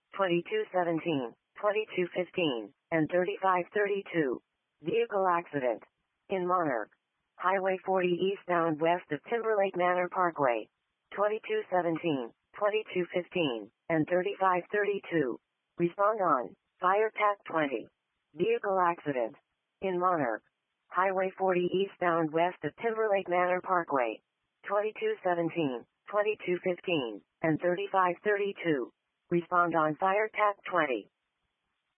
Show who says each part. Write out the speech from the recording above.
Speaker 1: 2217, 2215, and 3532. Vehicle accident. In Monarch. Highway 40 eastbound west of Timberlake Manor Parkway. 2217, 2215, and 3532. Respond on Fire TAC 20. Vehicle accident. In Monarch. Highway 40 eastbound west of Timberlake Manor Parkway. 2217, 2215, and 3532. Respond on Fire TAC 20.